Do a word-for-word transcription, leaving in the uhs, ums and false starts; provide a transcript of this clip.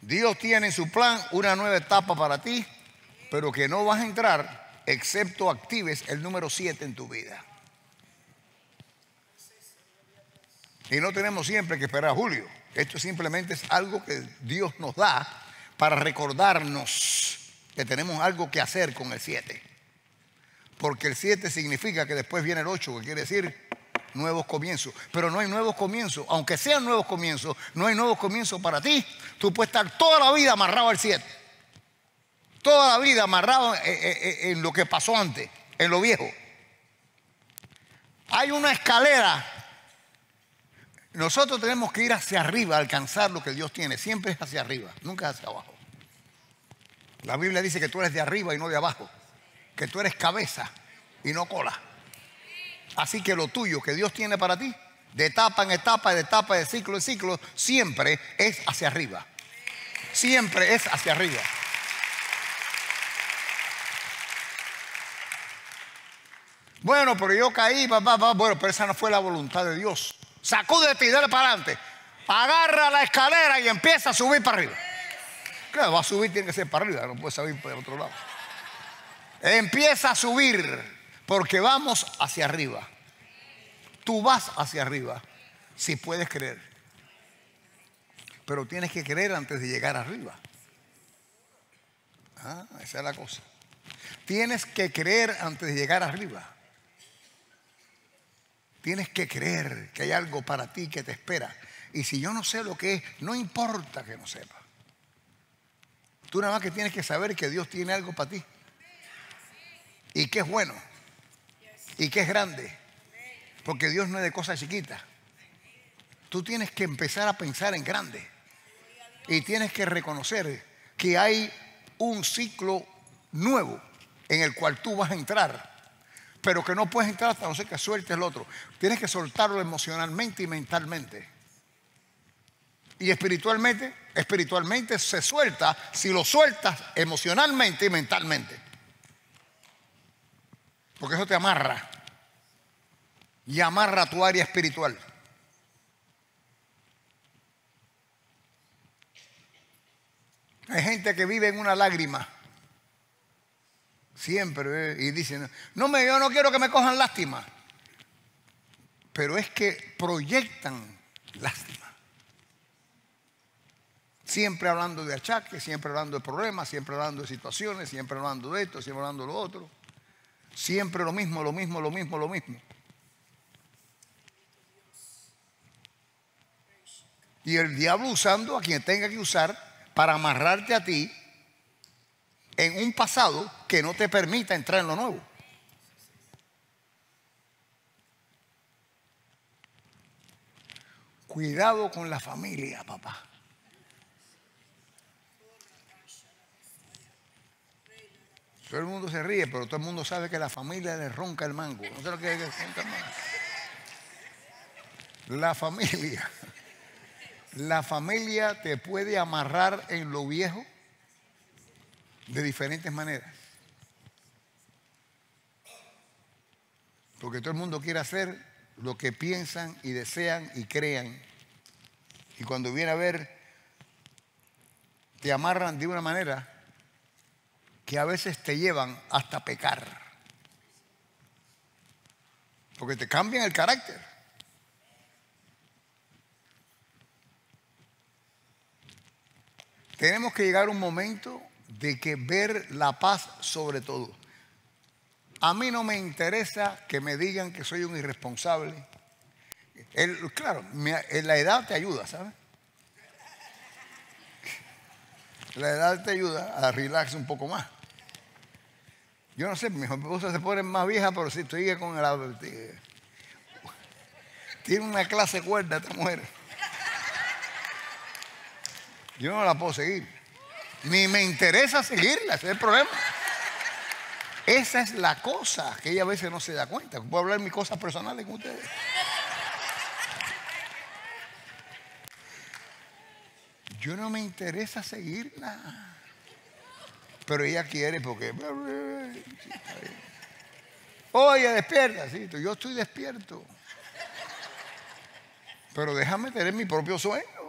Dios tiene en su plan una nueva etapa para ti, pero que no vas a entrar excepto actives el número siete en tu vida. Y no tenemos siempre que esperar a julio. Esto simplemente es algo que Dios nos da para recordarnos que tenemos algo que hacer con el siete. Porque el siete significa que después viene el ocho, que quiere decir nuevos comienzos. Pero no hay nuevos comienzos. Aunque sean nuevos comienzos, no hay nuevos comienzos para ti. Tú puedes estar toda la vida amarrado al siete. Toda la vida amarrado en, en, en lo que pasó antes, en lo viejo. Hay una escalera. Nosotros tenemos que ir hacia arriba a alcanzar lo que Dios tiene. Siempre es hacia arriba, nunca hacia abajo. La Biblia dice que tú eres de arriba y no de abajo, que tú eres cabeza y no cola. Así que lo tuyo que Dios tiene para ti, de etapa en etapa, de etapa, de ciclo en ciclo, siempre es hacia arriba. Siempre es hacia arriba. Bueno, pero yo caí, papá, papá. Bueno, pero esa no fue la voluntad de Dios. Sacúdete y dale para adelante. Agarra la escalera y empieza a subir para arriba. Claro, va a subir, tiene que ser para arriba, no puede subir por el otro lado. Empieza a subir, porque vamos hacia arriba. Tú vas hacia arriba, si puedes creer. Pero tienes que creer antes de llegar arriba. Ah, esa es la cosa. Tienes que creer antes de llegar arriba. Tienes que creer que hay algo para ti que te espera. Y si yo no sé lo que es, no importa que no sepa. Tú nada más que tienes que saber que Dios tiene algo para ti. Y que es bueno. Y que es grande. Porque Dios no es de cosas chiquitas. Tú tienes que empezar a pensar en grande. Y tienes que reconocer que hay un ciclo nuevo en el cual tú vas a entrar. Pero que no puedes entrar hasta no ser que sueltes el otro. Tienes que soltarlo emocionalmente y mentalmente. Y espiritualmente, espiritualmente se suelta si lo sueltas emocionalmente y mentalmente. Porque eso te amarra. Y amarra tu área espiritual. Hay gente que vive en una lágrima. Siempre, ¿eh? Y dicen, no, me, yo no quiero que me cojan lástima. Pero es que proyectan lástima. Siempre hablando de achaques, siempre hablando de problemas, siempre hablando de situaciones, siempre hablando de esto, siempre hablando de lo otro. Siempre lo mismo, lo mismo, lo mismo, lo mismo. Y el diablo usando a quien tenga que usar para amarrarte a ti en un pasado que no te permita entrar en lo nuevo. Cuidado con la familia, papá. Todo el mundo se ríe, pero todo el mundo sabe que la familia le ronca el mango. No sé lo que es que ronca el mango. La familia. La familia te puede amarrar en lo viejo de diferentes maneras. Porque todo el mundo quiere hacer lo que piensan y desean y crean. Y cuando viene a ver, te amarran de una manera que a veces te llevan hasta pecar. Porque te cambian el carácter. Tenemos que llegar a un momento de que ver la paz sobre todo. A mí no me interesa que me digan que soy un irresponsable. El, claro, la edad te ayuda, ¿sabes? La edad te ayuda a relax un poco más. Yo no sé, mi esposa se pone más vieja, pero si estoy con la... Tiene una clase cuerda esta mujer. Yo no la puedo seguir. Ni me interesa seguirla, ese es el problema. Esa es la cosa que ella a veces no se da cuenta. Puedo hablar mis cosas personales con ustedes. Yo no me interesa seguirla. Pero ella quiere porque... Oye, despierta. Sí, yo estoy despierto. Pero déjame tener mi propio sueño.